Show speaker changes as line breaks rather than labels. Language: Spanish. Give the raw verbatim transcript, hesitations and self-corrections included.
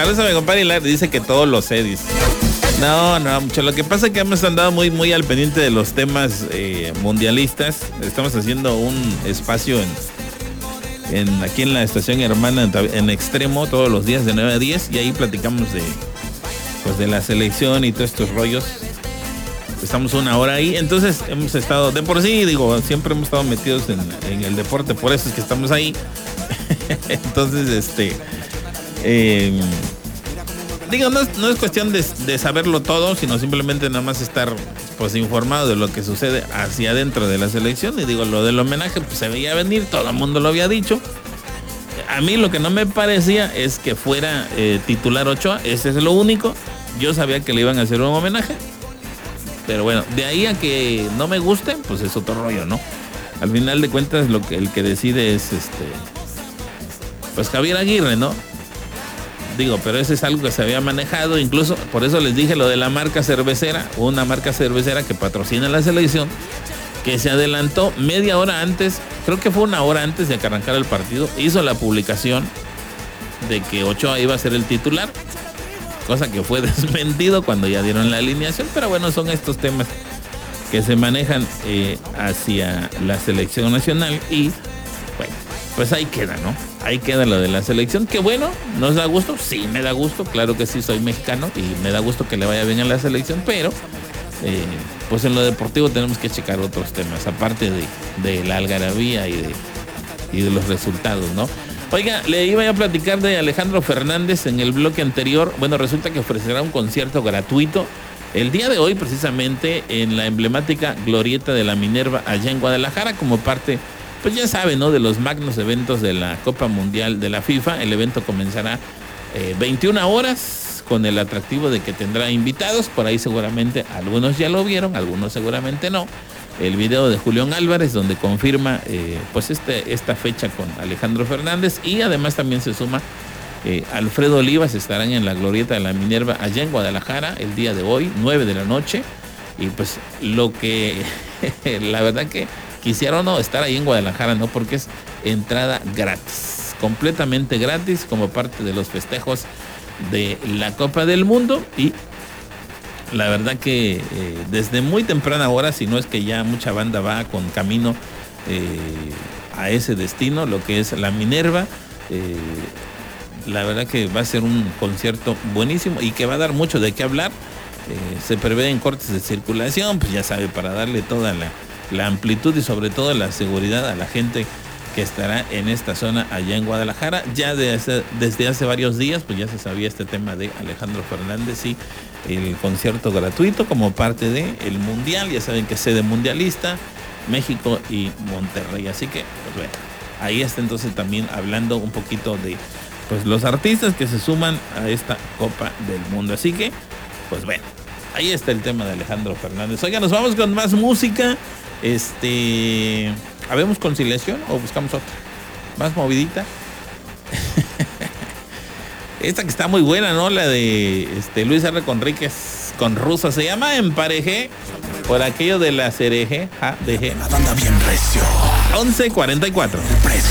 Saludos a mi compadre Hilar, dice que todo lo sé, dice. No, no, mucho. Lo que pasa es que hemos andado muy, muy al pendiente de los temas eh, mundialistas. Estamos haciendo un espacio en, en aquí en la estación hermana en, en Extremo todos los días de nueve a diez y ahí platicamos de, pues, de la selección y todos estos rollos. Estamos una hora ahí, entonces hemos estado, de por sí, digo, siempre hemos estado metidos en, en el deporte, por eso es que estamos ahí. Entonces, este, eh, digo, no es, no es cuestión de, de saberlo todo, sino simplemente nada más estar, pues, informado de lo que sucede hacia adentro de la selección. Y digo, lo del homenaje, pues se veía venir, todo el mundo lo había dicho. A mí lo que no me parecía es que fuera eh, titular Ochoa, ese es lo único. Yo sabía que le iban a hacer un homenaje. Pero bueno, de ahí a que no me guste, pues es otro rollo, ¿no? Al final de cuentas, lo que el que decide es este, pues Javier Aguirre, ¿no? Digo, pero ese es algo que se había manejado, incluso por eso les dije lo de la marca cervecera, una marca cervecera que patrocina la selección, que se adelantó media hora antes, creo que fue una hora antes de que arrancara el partido, hizo la publicación de que Ochoa iba a ser el titular. Cosa que fue desmentido cuando ya dieron la alineación, pero bueno, son estos temas que se manejan eh, hacia la selección nacional y bueno, pues ahí queda, ¿no? Ahí queda lo de la selección, que bueno, ¿nos da gusto? Sí, me da gusto, claro que sí, soy mexicano y me da gusto que le vaya bien a la selección, pero eh, pues en lo deportivo tenemos que checar otros temas, aparte de, de la algarabía y de, y de los resultados, ¿no? Oiga, le iba a platicar de Alejandro Fernández en el bloque anterior. Bueno, resulta que ofrecerá un concierto gratuito el día de hoy, precisamente en la emblemática Glorieta de la Minerva, allá en Guadalajara, como parte, pues ya saben, ¿no?, de los magnos eventos de la Copa Mundial de la FIFA. El evento comenzará eh, veintiuna horas con el atractivo de que tendrá invitados. Por ahí seguramente algunos ya lo vieron, algunos seguramente no. El video de Julián Álvarez, donde confirma eh, pues este, esta fecha con Alejandro Fernández, y además también se suma eh, Alfredo Olivas. Estarán en la Glorieta de la Minerva allá en Guadalajara el día de hoy, nueve de la noche, y pues lo que la verdad que quisiera o no estar ahí en Guadalajara, ¿no? Porque es entrada gratis, completamente gratis, como parte de los festejos de la Copa del Mundo. Y la verdad que eh, desde muy temprana hora, si no es que ya mucha banda va con camino eh, a ese destino, lo que es la Minerva, eh, la verdad que va a ser un concierto buenísimo y que va a dar mucho de qué hablar. Eh, se prevén cortes de circulación, pues ya sabe, para darle toda la, la amplitud y sobre todo la seguridad a la gente que estará en esta zona allá en Guadalajara. Ya de hace, desde hace varios días, pues ya se sabía este tema de Alejandro Fernández y el concierto gratuito como parte del Mundial. Ya saben que es sede mundialista, México y Monterrey. Así que, pues bueno, ahí está entonces también hablando un poquito de, pues, los artistas que se suman a esta Copa del Mundo. Así que, pues bueno, ahí está el tema de Alejandro Fernández. Oiga, nos vamos con más música. Este... ¿Habemos conciliación o buscamos otra? ¿Más movidita? Esta que está muy buena, ¿no? La de este, Luis R. Conríquez con Rusa. Se llama Emparejé, por aquello de la cereje. Ja, de G.
La banda bien recio.
once cuarenta y cuatro.
Precio.